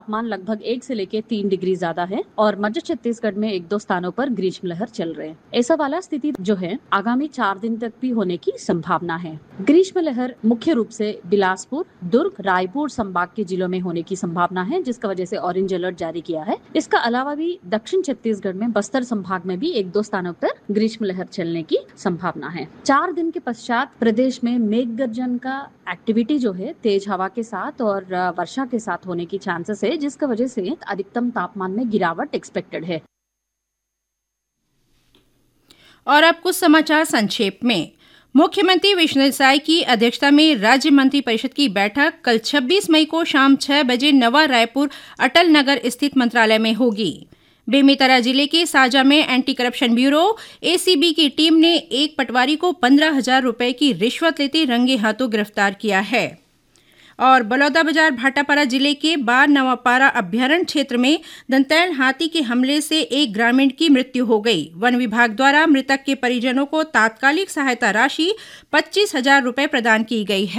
तापमान लगभग 1 से लेकर 3 डिग्री ज्यादा है और मध्य छत्तीसगढ़ में 1-2 स्थानों पर ग्रीष्म लहर चल रहे हैं। ऐसा वाला स्थिति जो है आगामी 4 दिन तक भी होने की संभावना है। ग्रीष्म लहर मुख्य रूप से बिलासपुर, दुर्ग, रायपुर संभाग के जिलों में होने की संभावना है, जिसका वजह से ऑरेंज अलर्ट जारी किया है। इसका अलावा भी दक्षिण छत्तीसगढ़ में बस्तर संभाग में भी 1-2 स्थानों पर ग्रीष्म लहर चलने की संभावना है। 4 दिन के पश्चात प्रदेश में मेघ गर्जन का एक्टिविटी जो है तेज हवा के साथ और वर्षा के साथ होने की चांसेस है, जिसका वजह से अधिकतम तापमान में गिरावट एक्सपेक्टेड है। और अब कुछ समाचार संक्षेप में। मुख्यमंत्री विष्णुदेव साय की अध्यक्षता में राज्य मंत्रिपरिषद की बैठक कल 26 मई को शाम 6 बजे नवा रायपुर अटल नगर स्थित मंत्रालय में होगी। बेमेतरा जिले के साजा में एंटी करप्शन ब्यूरो एसीबी की टीम ने एक पटवारी को 15,000 रुपए की रिश्वत लेते रंगे हाथों गिरफ्तार किया है। और बलौदाबाजार भाटापारा जिले के बार नवापारा अभ्यारण्य क्षेत्र में दंतैल हाथी के हमले से एक ग्रामीण की मृत्यु हो गई। वन विभाग द्वारा मृतक के परिजनों को तात्कालिक सहायता राशि 25,000 रुपए प्रदान की गई है।